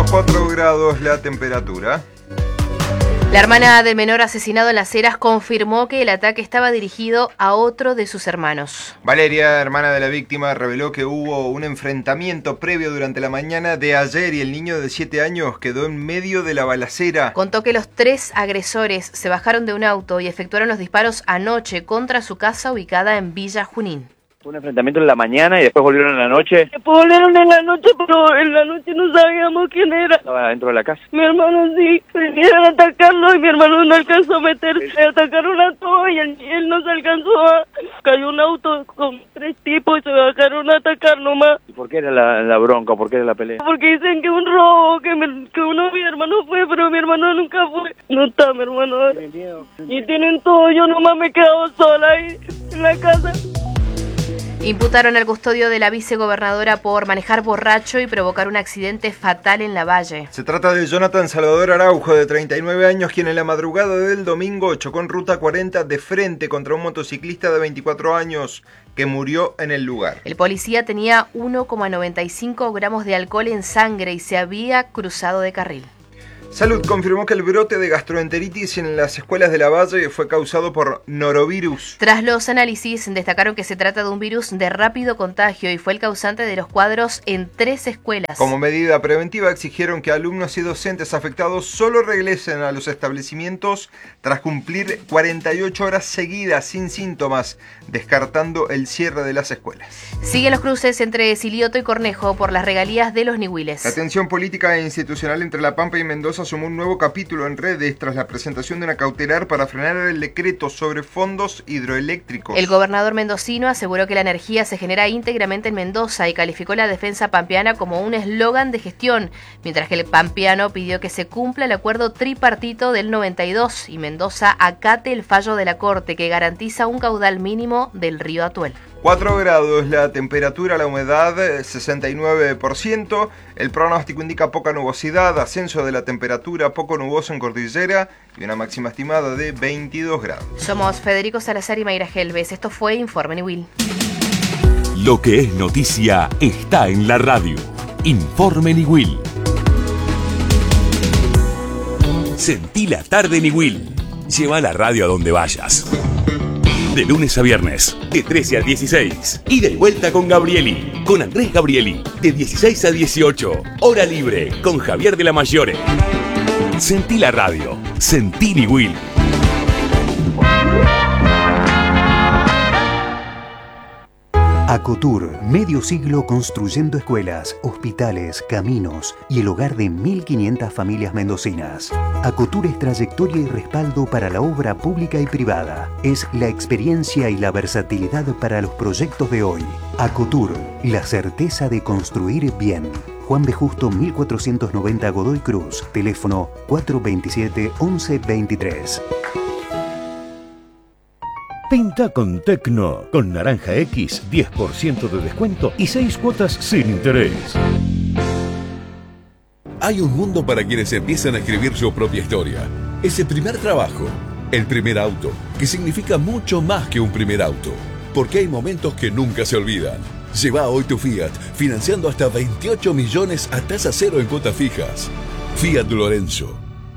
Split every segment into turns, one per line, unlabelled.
4 grados la temperatura.
La hermana del menor asesinado en Las Heras confirmó que el ataque estaba dirigido a otro de sus hermanos.
Valeria, hermana de la víctima, reveló que hubo un enfrentamiento previo durante la mañana de ayer y el niño de 7 años quedó en medio de la balacera.
Contó que los 3 agresores se bajaron de un auto y efectuaron los disparos anoche contra su casa ubicada en Villa Junín.
Un enfrentamiento en la mañana y después volvieron en la noche.
Después volvieron en la noche, pero en la noche no sabíamos quién era.
Estaban adentro de la casa.
Mi hermano sí, vinieron a atacarlo y mi hermano no alcanzó a meterse. Atacaron a todos y él no se alcanzó a... Cayó un auto con 3 tipos y se bajaron a atacar nomás.
¿Y por qué era la bronca? ¿Por qué era la pelea?
Porque dicen que un robo, que uno de mi hermano fue, pero mi hermano nunca fue. No está mi hermano. Y tienen todo, yo nomás me he quedado sola ahí en la casa.
Imputaron al custodio de la vicegobernadora por manejar borracho y provocar un accidente fatal en Lavalle.
Se trata de Jonathan Salvador Araujo, de 39 años, quien en la madrugada del domingo chocó en Ruta 40 de frente contra un motociclista de 24 años que murió en el lugar.
El policía tenía 1,95 gramos de alcohol en sangre y se había cruzado de carril.
Salud confirmó que el brote de gastroenteritis en las escuelas de Lavalle fue causado por norovirus.
Tras los análisis, destacaron que se trata de un virus de rápido contagio y fue el causante de los cuadros en 3 escuelas.
Como medida preventiva, exigieron que alumnos y docentes afectados solo regresen a los establecimientos tras cumplir 48 horas seguidas sin síntomas, descartando el cierre de las escuelas.
Siguen los cruces entre Silioto y Cornejo por las regalías de los Nihuiles.
La tensión política e institucional entre La Pampa y Mendoza sumó un nuevo capítulo en redes tras la presentación de una cautelar para frenar el decreto sobre fondos hidroeléctricos.
El gobernador mendocino aseguró que la energía se genera íntegramente en Mendoza y calificó la defensa pampeana como un eslogan de gestión, mientras que el pampeano pidió que se cumpla el acuerdo tripartito del 92 y Mendoza acate el fallo de la Corte que garantiza un caudal mínimo del río Atuel.
4 grados la temperatura, la humedad 69%, el pronóstico indica poca nubosidad, ascenso de la temperatura, poco nuboso en cordillera y una máxima estimada de 22 grados.
Somos Federico Salazar y Mayra Gelbes, esto fue Informe Niwil.
Lo que es noticia está en la radio. Informe Niwil. Sentí la tarde Niwil. Lleva la radio a donde vayas. De lunes a viernes, de 13 a 16. Y de vuelta con Gabrieli, con Andrés Gabrieli, de 16 a 18. Hora libre, con Javier de la Mayore. Sentí la radio, sentí Niwil.
Acotur, medio siglo construyendo escuelas, hospitales, caminos y el hogar de 1.500 familias mendocinas. Acotur es trayectoria y respaldo para la obra pública y privada. Es la experiencia y la versatilidad para los proyectos de hoy. Acotur, la certeza de construir bien. Juan de Justo 1490 Godoy Cruz, teléfono 427-1123.
Pinta con Tecno. Con Naranja X, 10% de descuento y 6 cuotas sin interés.
Hay un mundo para quienes empiezan a escribir su propia historia. Ese primer trabajo, el primer auto, que significa mucho más que un primer auto. Porque hay momentos que nunca se olvidan. Lleva hoy tu Fiat, financiando hasta 28 millones a tasa cero en cuotas fijas. Fiat Lorenzo.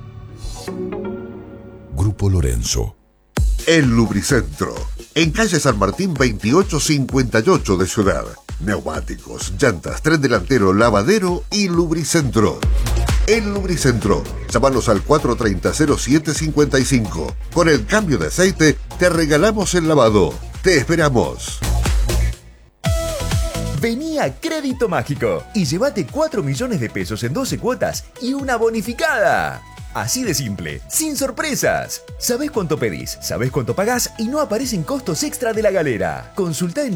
Grupo Lorenzo.
El Lubricentro, en calle San Martín 2858 de Ciudad. Neumáticos, llantas, tren delantero, lavadero y Lubricentro. El Lubricentro, llámanos al 430-0755. Con el cambio de aceite te regalamos el lavado. Te esperamos.
Vení a Crédito Mágico y llévate 4 millones de pesos en 12 cuotas y una bonificada. Así de simple, sin sorpresas. Sabés cuánto pedís, sabés cuánto pagás y no aparecen costos extra de la galera. Consultá en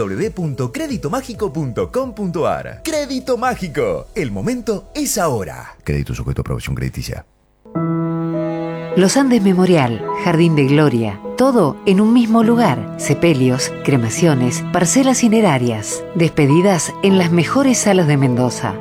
www.creditomágico.com.ar. Crédito Mágico, el momento es ahora.
Crédito sujeto a aprobación crediticia.
Los Andes Memorial, Jardín de Gloria, todo en un mismo lugar. Sepelios, cremaciones, parcelas cinerarias, despedidas en las mejores salas de Mendoza.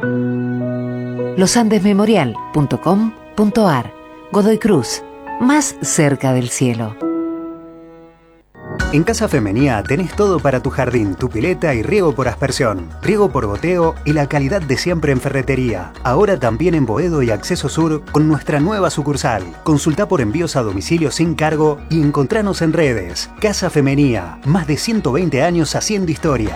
losandesmemorial.com.ar. Godoy Cruz, más cerca del cielo.
En Casa Femenía tenés todo para tu jardín, tu pileta y riego por aspersión, riego por goteo y la calidad de siempre en ferretería. Ahora también en Boedo y Acceso Sur con nuestra nueva sucursal. Consulta por envíos a domicilio sin cargo y encontranos en redes. Casa Femenía, más de 120 años haciendo historia.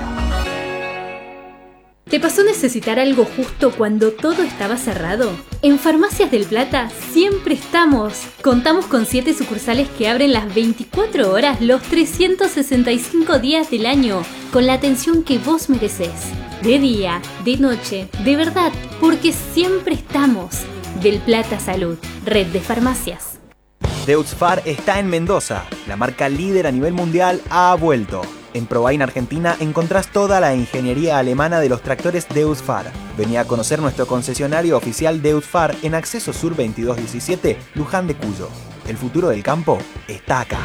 ¿Te pasó necesitar algo justo cuando todo estaba cerrado? En Farmacias del Plata siempre estamos. Contamos con 7 sucursales que abren las 24 horas los 365 días del año, con la atención que vos merecés. De día, de noche, de verdad, porque siempre estamos. Del Plata Salud, red de farmacias.
Deutz-Fahr está en Mendoza. La marca líder a nivel mundial ha vuelto. En Probain Argentina encontrás toda la ingeniería alemana de los tractores Deutz-Fahr. Vení a conocer nuestro concesionario oficial Deutz-Fahr en Acceso Sur 2217, Luján de Cuyo. El futuro del campo está acá.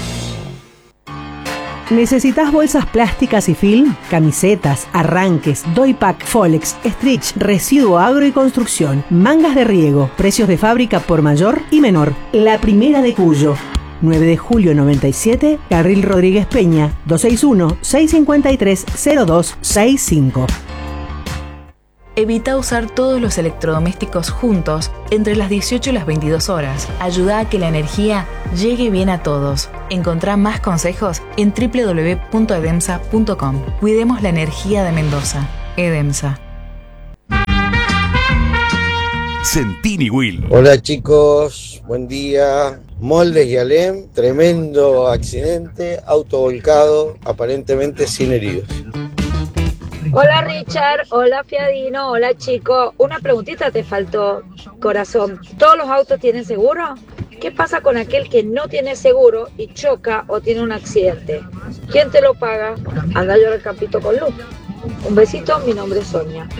¿Necesitas bolsas plásticas y film? Camisetas, arranques, doypack, folex, stretch, residuo agro y construcción, mangas de riego, precios de fábrica por mayor y menor. La primera de Cuyo. 9 de julio 97, Carril Rodríguez Peña, 261-653-0265.
Evita usar todos los electrodomésticos juntos entre las 18 y las 22 horas. Ayuda a que la energía llegue bien a todos. Encontrá más consejos en www.edemsa.com. Cuidemos la energía de Mendoza. Edemsa.
Sentini Will.
Hola chicos, buen día. Moldes y Alem, tremendo accidente, auto volcado, aparentemente sin heridos.
Hola Richard, hola Fiadino, hola chico. Una preguntita te faltó, corazón. ¿Todos los autos tienen seguro? ¿Qué pasa con aquel que no tiene seguro y choca o tiene un accidente? ¿Quién te lo paga? Anda a llorar al campito con luz. Un besito, mi nombre es Sonia.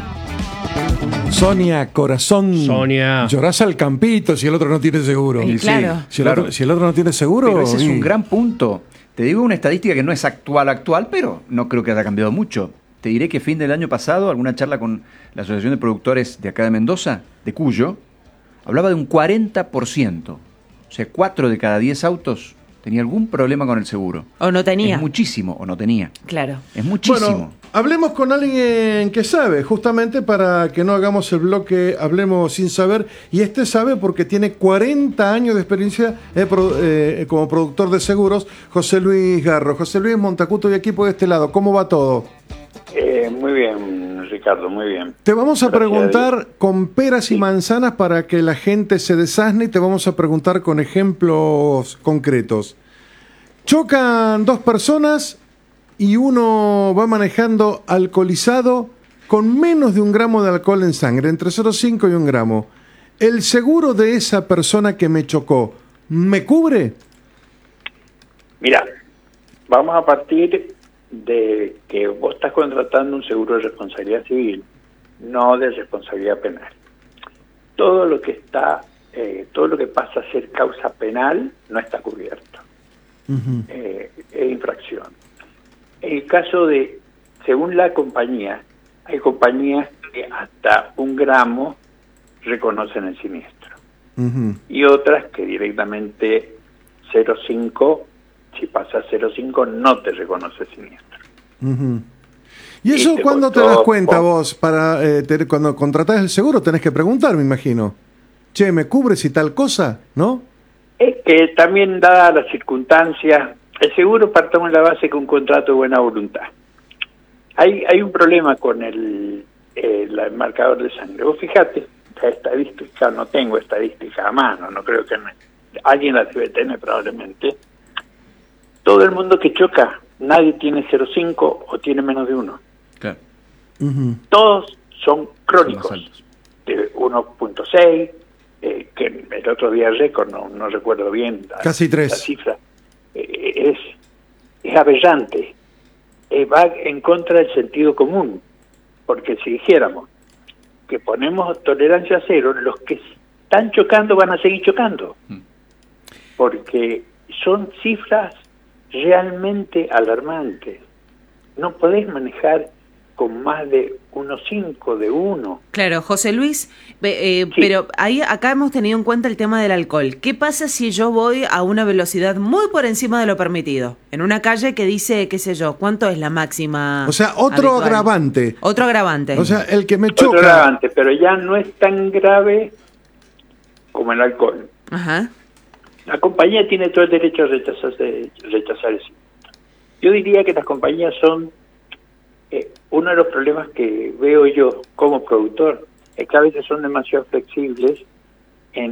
Sonia, corazón. Sonia. Llorás al campito si el otro no tiene seguro.
Claro.
Si el otro no tiene seguro.
Pero ese es un gran punto. Te digo una estadística que no es actual, pero no creo que haya cambiado mucho. Te diré que fin del año pasado, alguna charla con la Asociación de Productores de acá de Mendoza, de Cuyo, hablaba de un 40%. O sea, 4 de cada 10 autos tenía algún problema con el seguro.
O no tenía.
Es muchísimo, o no tenía.
Claro.
Es muchísimo.
Bueno, hablemos con alguien que sabe, justamente para que no hagamos el bloque Hablemos sin saber. Y este sabe porque tiene 40 años de experiencia como productor de seguros, José Luis Garro. José Luis, Montacuto y equipo de este lado, ¿cómo va todo?
Muy bien, Ricardo, muy bien.
Te vamos a preguntar con peras y manzanas para que la gente se desasne y te vamos a preguntar con ejemplos concretos. Chocan 2 personas y uno va manejando alcoholizado con menos de 1 gramo de alcohol en sangre, entre 0,5 y 1 gramo. ¿El seguro de esa persona que me chocó me cubre?
Mira, vamos a partir de que vos estás contratando un seguro de responsabilidad civil, no de responsabilidad penal. Todo lo que pasa a ser causa penal no está cubierto. Es infracción. En el caso de, según la compañía, hay compañías que hasta 1 gramo reconocen el siniestro. Y otras que directamente 0,5, si pasa 0,5 no te reconoce siniestro.
¿Y eso cuándo te das cuenta vos? Cuando contratás el seguro tenés que preguntar, me imagino. Che, ¿me cubre si tal cosa? ¿No?
Es que también, dadas las circunstancias, el seguro partamos de la base con un contrato de buena voluntad. Hay un problema con el marcador de sangre. Vos fijate, la estadística, no tengo estadística a mano, no creo que alguien la debe tener probablemente. Todo el mundo que choca, nadie tiene 0,5 o tiene menos de 1.
Claro.
Todos son crónicos, de 1,6, que el otro día récord, no recuerdo bien
casi 3.
La cifra. Es aberrante. Va en contra del sentido común, porque si dijéramos que ponemos tolerancia cero, los que están chocando van a seguir chocando, porque son cifras realmente alarmantes. No podés manejar con más de 1,5 de 1.
Claro, José Luis, pero acá hemos tenido en cuenta el tema del alcohol. ¿Qué pasa si yo voy a una velocidad muy por encima de lo permitido? En una calle que dice, qué sé yo, ¿cuánto es la máxima?
O sea, otro
habitual?
agravante.
Otro agravante.
O sea, el que me choca.
Otro agravante, pero ya no es tan grave como el alcohol.
Ajá.
La compañía tiene todo el derecho a rechazar eso. Yo diría que las compañías son uno de los problemas que veo yo como productor, es que a veces son demasiado flexibles en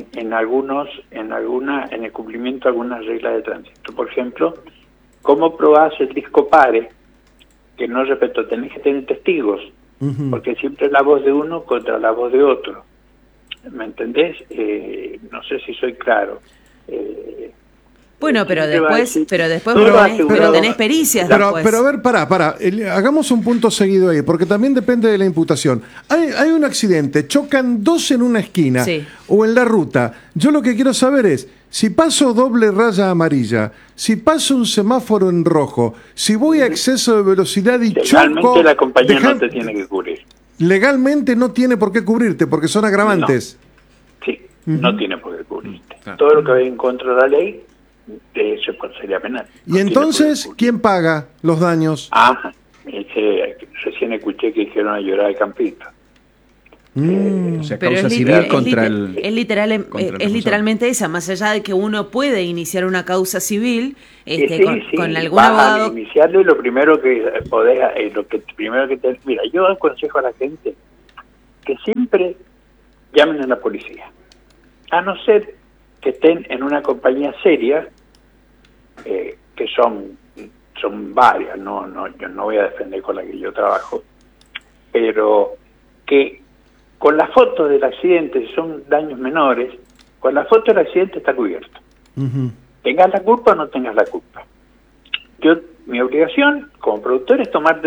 el cumplimiento de algunas reglas de tránsito. Por ejemplo, ¿cómo probás el disco pare? Que no respeto, tenés que tener testigos, porque siempre es la voz de uno contra la voz de otro. ¿Me entendés? No sé si soy claro.
Bueno, pero después tenés pericias.
Pero a ver, pará. Hagamos un punto seguido ahí, porque también depende de la imputación. Hay un accidente, chocan dos en una esquina o en la ruta. Yo lo que quiero saber es, si paso doble raya amarilla, si paso un semáforo en rojo, si voy a exceso de velocidad y
legalmente
choco...
la compañía no te tiene que cubrir.
Legalmente no tiene por qué cubrirte, porque son agravantes.
No. Sí, no tiene por qué cubrirte. Todo lo que vaya en contra de la ley sería penal.
Y entonces, ¿quién paga los daños?
Recién escuché que dijeron a llorar de Campito.
O sea,
Pero
causa civil contra el...
Es literalmente esa, más allá de que uno puede iniciar una causa civil con algún abogado.
Iniciarlo y lo primero que podés, mira, yo aconsejo a la gente que siempre llamen a la policía, a no ser que estén en una compañía seria, que son varias, yo no voy a defender con la que yo trabajo, pero que con la foto del accidente, si son daños menores, con la foto del accidente está cubierto. Tengas la culpa o no tengas la culpa. Mi obligación como productor es tomar